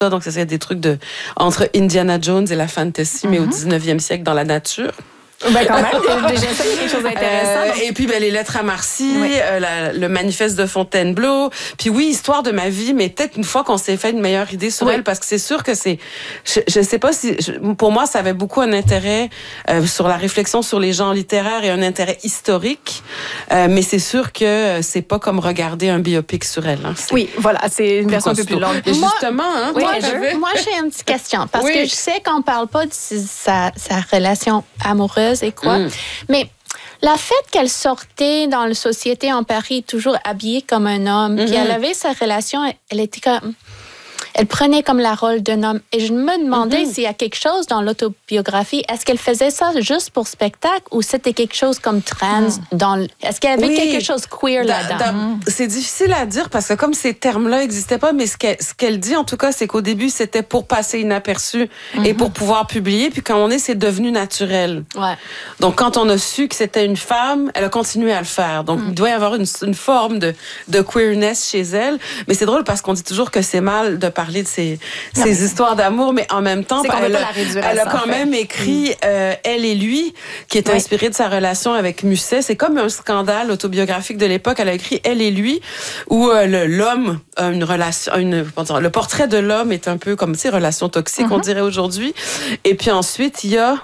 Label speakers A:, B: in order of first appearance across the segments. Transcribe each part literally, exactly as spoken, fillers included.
A: Donc, ça serait des trucs de, entre Indiana Jones et la fantasy, mm-hmm. mais au dix-neuvième siècle dans la nature.
B: Ben quand même, déjà ça, c'est quelque chose d'intéressant.
A: Euh, et puis, ben, les lettres à Marcy, oui. euh, la, le manifeste de Fontainebleau. Puis oui, histoire de ma vie, mais peut-être une fois qu'on s'est fait une meilleure idée sur oui. elle, parce que c'est sûr que c'est... Je, je sais pas si... Je, pour moi, ça avait beaucoup un intérêt euh, sur la réflexion sur les genres littéraires et un intérêt historique. Euh, mais c'est sûr que c'est pas comme regarder un biopic sur elle. Hein.
B: Oui, voilà, c'est une version un peu plus longue.
A: Et justement, hein,
C: oui,
A: toi,
C: je, moi, j'ai une petite question. Parce oui. que je sais qu'on parle pas de sa, sa relation amoureuse et quoi. Mm. Mais la fait qu'elle sortait dans la société en Paris toujours habillée comme un homme, mm-hmm. puis elle avait sa relation, elle était comme... Elle prenait comme la rôle d'un homme. Et je me demandais mm-hmm. s'il y a quelque chose dans l'autobiographie. Est-ce qu'elle faisait ça juste pour spectacle ou c'était quelque chose comme trans? Mm. Dans l... Est-ce qu'il y avait oui. quelque chose queer da, là-dedans? Da,
A: mm. C'est difficile à dire parce que comme ces termes-là n'existaient pas, mais ce qu'elle, ce qu'elle dit en tout cas, c'est qu'au début, c'était pour passer inaperçu mm-hmm. et pour pouvoir publier. Puis quand on est, c'est devenu naturel.
C: Ouais.
A: Donc quand on a su que c'était une femme, elle a continué à le faire. Donc mm. il doit y avoir une, une forme de, de queerness chez elle. Mais c'est drôle parce qu'on dit toujours que c'est mal de parler de ses, non, ses histoires d'amour, mais en même temps, elle, a, elle a quand même écrit euh, Elle et lui, qui est oui. inspiré de sa relation avec Musset. C'est comme un scandale autobiographique de l'époque. Elle a écrit Elle et lui, où euh, le, l'homme a une relation, une, dire, le portrait de l'homme est un peu comme, tu sais, relation toxique, mm-hmm. on dirait aujourd'hui. Et puis ensuite, il y a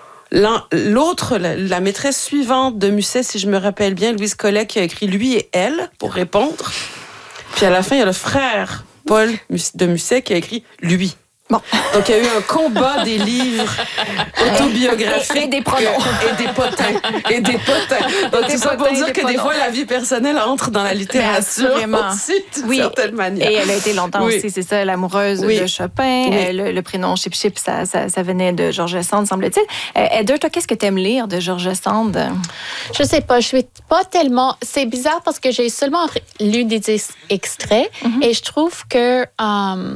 A: l'autre, la, la maîtresse suivante de Musset, si je me rappelle bien, Louise Collet, qui a écrit Lui et elle, pour répondre. Puis à la fin, il y a le frère Paul de Musset qui a écrit Lui. Bon. Donc, il y a eu un combat des livres autobiographiques.
B: Et des pronoms.
A: Et des potins. Et des potins. Donc, tout ça pour dire que des fois, la vie personnelle entre dans la littérature aussi, d'une
B: oui.
A: certaine manière.
B: Et elle a été longtemps oui. aussi, c'est ça, l'amoureuse oui. de Chopin.
A: Oui.
B: Euh, le, le prénom Chip Chip, ça, ça, ça venait de George Sand, semble-t-il. Euh, Heather, toi, qu'est-ce que tu aimes lire de George Sand?
C: Je sais pas, je suis pas tellement... C'est bizarre parce que j'ai seulement lu des extraits mm-hmm. et je trouve que... Um,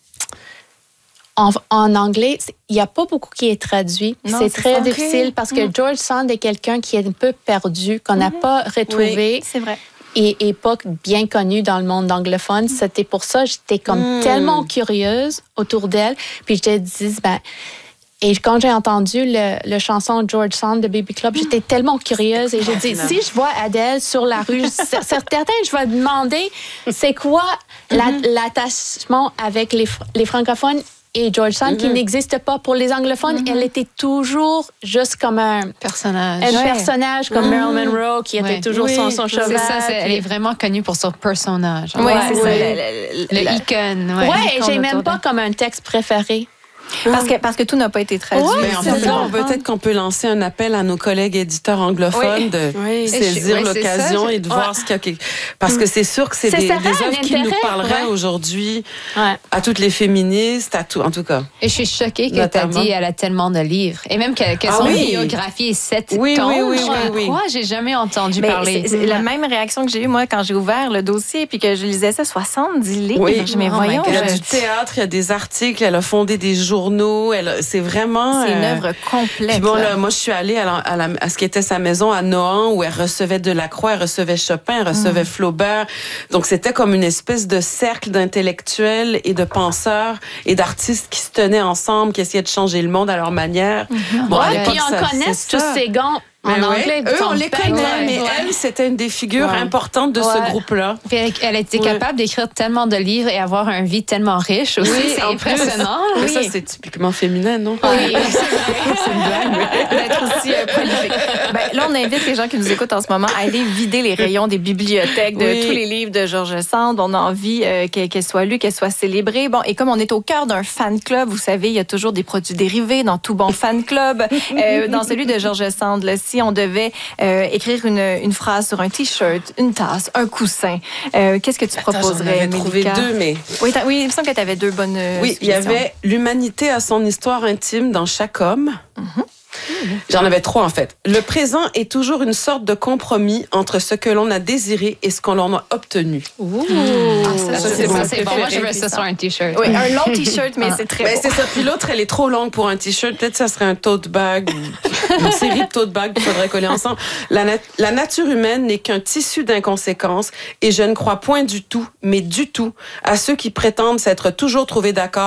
C: En, en anglais, il n'y a pas beaucoup qui est traduit. Non, c'est, c'est très difficile okay. parce que mm. George Sand est quelqu'un qui est un peu perdu, qu'on n'a mm-hmm. pas retrouvé.
B: Oui, c'est vrai.
C: Et, et pas bien connu dans le monde anglophone. Mm. C'était pour ça que j'étais comme mm. tellement curieuse autour d'elle. Puis je te dis, ben... Et quand j'ai entendu le, le chanson George Sand de Baby Club, j'étais tellement curieuse et j'ai dit, si je vois Adèle sur la rue, certains, je vais demander, c'est quoi la, mm-hmm. l'attachement avec les, les francophones et George Sand, mm-hmm. qui n'existe pas pour les anglophones. Mm-hmm. Elle était toujours juste comme un
D: personnage.
C: Un
D: ouais.
C: personnage comme mm-hmm. Marilyn Monroe, qui était ouais. toujours oui. son, son cheval.
D: C'est ça, c'est, elle est vraiment connue pour son personnage.
B: Oui, ouais, c'est
D: ouais.
B: ça.
D: Le, le, le icône.
C: Oui, ouais, j'ai même pas comme un texte préféré.
B: Parce que, parce que tout n'a pas été traduit.
A: Ouais, en fait, là, peut-être qu'on peut lancer un appel à nos collègues éditeurs anglophones oui. de oui. saisir oui, l'occasion et de ouais. voir ce qu'il y a. Parce que c'est sûr que c'est des, des œuvres qui nous parleraient ouais. aujourd'hui ouais. à toutes les féministes, à tout, en tout cas.
D: Et je suis choquée que tu as dit qu'elle a tellement de livres. Et même que, que son ah, oui. biographie est sept
A: oui,
D: tomes.
A: Oui, oui,
D: je
A: oui, oui.
D: crois, j'ai jamais entendu
B: mais
D: parler.
B: C'est, c'est la même réaction que j'ai eue, moi, quand j'ai ouvert le dossier puis que je lisais ça, soixante-dix livres.
A: Oui.
B: Je me voyons.
A: Il y a du théâtre, il y a des articles, elle a fondé des journaux, elle a c'est vraiment...
B: C'est une œuvre complète.
A: Puis bon, là, moi, je suis allée à, la, à, la, à ce qui était sa maison à Nohant, où elle recevait Delacroix, elle recevait Chopin, elle recevait mmh. Flaubert. Donc, c'était comme une espèce de cercle d'intellectuels et de penseurs et d'artistes qui se tenaient ensemble, qui essayaient de changer le monde à leur manière.
C: Mmh. Bon, ouais, puis on connaît tous ces gants en
A: mais
C: anglais.
A: Ouais. Eux, on les connaît, ouais. mais
C: ouais.
A: elle, c'était une des figures ouais. importantes de ouais. ce groupe-là.
D: Puis elle, elle a été ouais. capable d'écrire tellement de livres et avoir une vie tellement riche aussi. Oui, c'est impressionnant.
A: Plus.
D: Oui.
A: Mais ça, c'est typiquement féminin, non?
C: Oui,
B: c'est vrai.
A: C'est une blague.
B: Oui. D'être aussi euh, prolifique. Ben, là, on invite les gens qui nous écoutent en ce moment à aller vider les rayons des bibliothèques de oui. tous les livres de George Sand. On a envie euh, qu'elle, qu'elle soit lue, qu'elle soit célébrée. Bon, et comme on est au cœur d'un fan club, vous savez, il y a toujours des produits dérivés dans tout bon fan club. Euh, dans celui de George Sand, là, si on devait Euh, écrire une, une phrase sur un T-shirt, une tasse, un coussin. Euh, qu'est-ce que tu
A: Attends,
B: proposerais,
A: j'en avais trouvé deux, mais...
B: Oui, oui, il me semble que tu avais deux bonnes euh,
A: Oui, il y avait « L'humanité a son histoire intime dans chaque homme mm-hmm. ». J'en avais trois, en fait. Le présent est toujours une sorte de compromis entre ce que l'on a désiré et ce qu'on en a obtenu.
B: Ouh.
D: Ah, ça,
B: Ça,
D: c'est
B: c'est
D: bon.
B: bon.
D: C'est bon. Moi, je veux ça sur un T-shirt.
B: Oui, un long T-shirt, mais c'est très
A: Ben,
B: beau.
A: c'est ça. Puis l'autre, elle est trop longue pour un T-shirt. Peut-être que ça serait un tote bag ou une série de tote bags qu'il faudrait coller ensemble. La, nat- la nature humaine n'est qu'un tissu d'inconséquences et je ne crois point du tout, mais du tout, à ceux qui prétendent s'être toujours trouvés d'accord